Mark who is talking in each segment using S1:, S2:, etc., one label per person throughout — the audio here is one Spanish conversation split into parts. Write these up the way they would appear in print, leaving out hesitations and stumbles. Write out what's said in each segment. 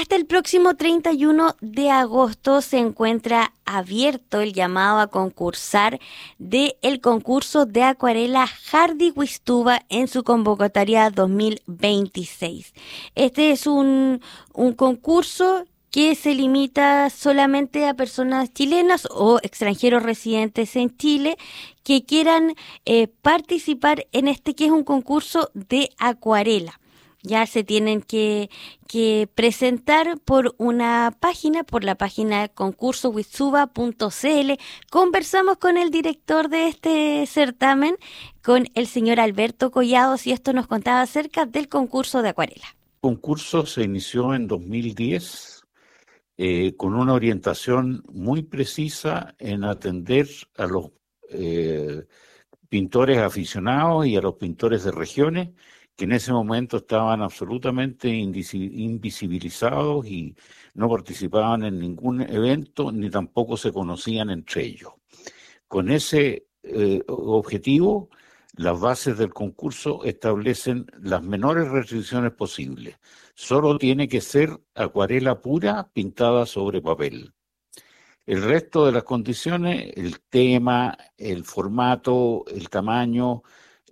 S1: Hasta el próximo 31 de agosto se encuentra abierto el llamado a concursar del concurso de acuarela Hardy Wistuba en su convocatoria 2026. Este es un concurso que se limita solamente a personas chilenas o extranjeros residentes en Chile que quieran participar en este, que es un concurso de acuarela. Ya se tienen que presentar por una página, por la página concursowitsuba.cl. Conversamos con el director de este certamen, con el señor Alberto Collados, y esto nos contaba acerca del concurso de acuarela.
S2: El concurso se inició en 2010 con una orientación muy precisa en atender a los pintores aficionados y a los pintores de regiones que en ese momento estaban absolutamente invisibilizados y no participaban en ningún evento ni tampoco se conocían entre ellos. Con ese objetivo, las bases del concurso establecen las menores restricciones posibles. Solo tiene que ser acuarela pura pintada sobre papel. El resto de las condiciones, el tema, el formato, el tamaño,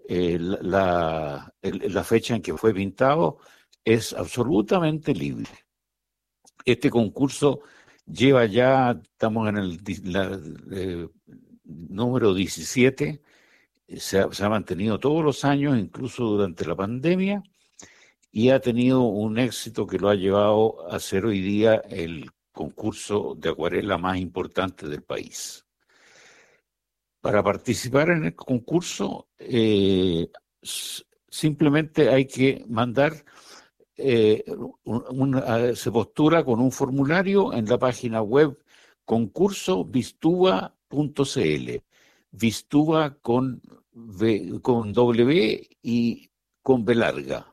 S2: la fecha en que fue pintado, es absolutamente libre. Este concurso lleva ya, estamos en el número 17, se ha mantenido todos los años, incluso durante la pandemia, y ha tenido un éxito que lo ha llevado a ser hoy día el concurso de acuarela más importante del país. Para participar en el concurso, simplemente hay que mandar, se postula con un formulario en la página web concursovistuba.cl. Vistuba con W y con B larga.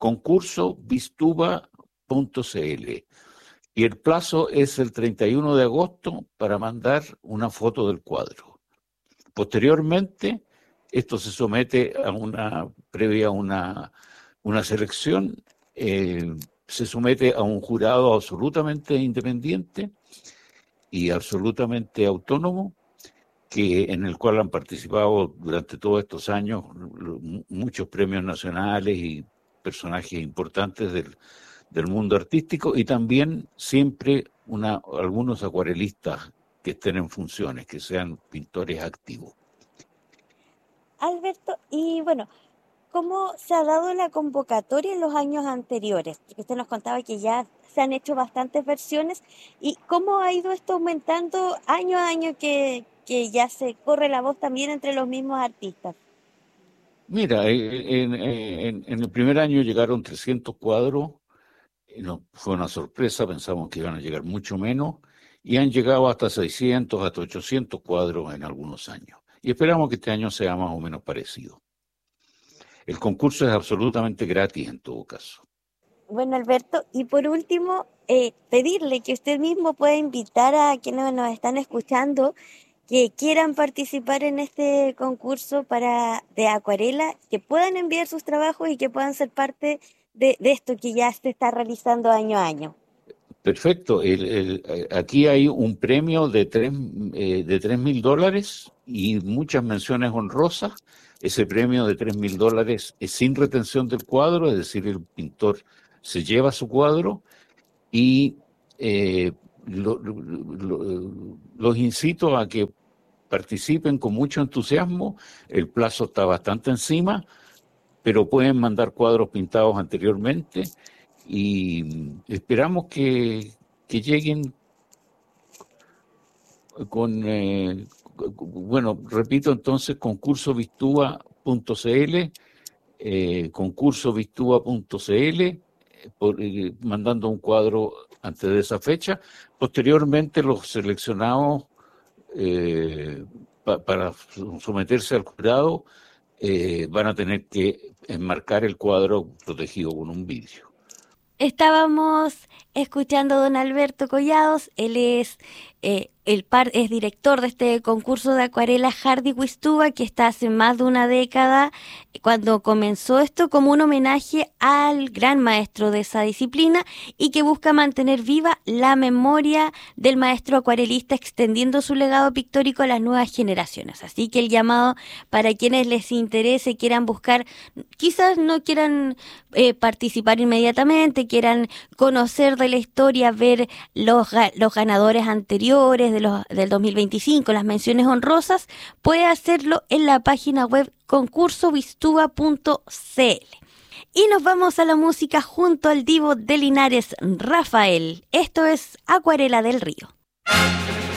S2: concursovistuba.cl. Y el plazo es el 31 de agosto para mandar una foto del cuadro. Posteriormente, esto se somete a una selección, se somete a un jurado absolutamente independiente y absolutamente autónomo, en el cual han participado durante todos estos años muchos premios nacionales y personajes importantes del mundo artístico, y también siempre algunos acuarelistas que estén en funciones, que sean pintores activos.
S1: Alberto, y bueno, ¿cómo se ha dado la convocatoria en los años anteriores? Porque usted nos contaba que ya se han hecho bastantes versiones, y cómo ha ido esto aumentando año a año, que ya se corre la voz también entre los mismos artistas.
S2: Mira, en el primer año llegaron 300 cuadros, fue una sorpresa, pensamos que iban a llegar mucho menos, y han llegado hasta 600, hasta 800 cuadros en algunos años. Y esperamos que este año sea más o menos parecido. El concurso es absolutamente gratis en todo caso.
S1: Bueno, Alberto, y por último, pedirle que usted mismo pueda invitar a quienes nos están escuchando que quieran participar en este concurso de acuarela, que puedan enviar sus trabajos y que puedan ser parte de esto que ya se está realizando año a año.
S2: Perfecto. Aquí hay un premio de $3.000 y muchas menciones honrosas. Ese premio de $3.000 es sin retención del cuadro, es decir, el pintor se lleva su cuadro, y los incito a que participen con mucho entusiasmo. El plazo está bastante encima, pero pueden mandar cuadros pintados anteriormente y esperamos que lleguen bueno, repito entonces, concursovistuba.cl, mandando un cuadro antes de esa fecha. Posteriormente, los seleccionados para someterse al jurado van a tener que enmarcar el cuadro protegido con un vidrio.
S1: Estábamos escuchando a don Alberto Collados. Él es es director de este concurso de acuarela Hardy Wistuba, que está hace más de una década, cuando comenzó esto como un homenaje al gran maestro de esa disciplina y que busca mantener viva la memoria del maestro acuarelista, extendiendo su legado pictórico a las nuevas generaciones. Así que el llamado para quienes les interese, quieran buscar, quizás no quieran participar inmediatamente, quieran conocer de la historia, ver los ganadores anteriores del 2025, las menciones honrosas, puede hacerlo en la página web concursowistuba.cl. Y nos vamos a la música junto al divo de Linares, Rafael. Esto es Acuarela del Río.